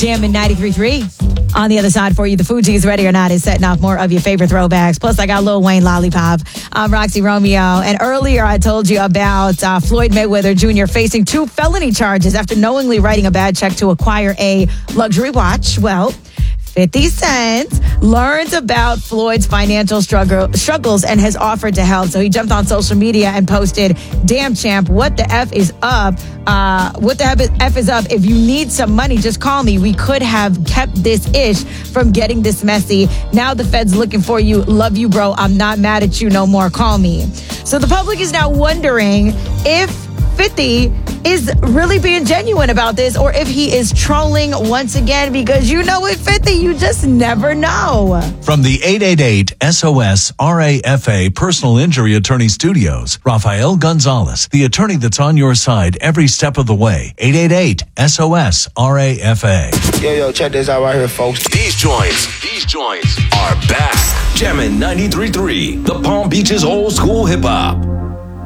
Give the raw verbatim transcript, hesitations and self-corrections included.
Jammin' ninety-three point three. On the other side for you, the Fugees, Ready or Not, is setting off more of your favorite throwbacks. Plus, I got Lil Wayne Lollipop. I'm Roxy Romeo. And earlier, I told you about uh, Floyd Mayweather Junior facing two felony charges after knowingly writing a bad check to acquire a luxury watch. Well, fifty Cent learns about Floyd's financial struggle, struggles and has offered to help. So he jumped on social media and posted, "Damn, champ, what the F is up? Uh, what the F is up? If you need some money, just call me. We could have kept this ish from getting this messy. Now the Fed's looking for you. Love you, bro. I'm not mad at you no more. Call me." So the public is now wondering if fifty is really being genuine about this or if he is trolling once again, because you know with fifty, you just never know. From the eight eight eight S O S R A F A Personal Injury Attorney Studios, Rafael Gonzalez, the attorney that's on your side every step of the way. eight eight eight S O S R A F A. Yo, yo, check this out right here, folks. These joints, these joints are back. Jammin' ninety-three point three, the Palm Beach's old school hip hop.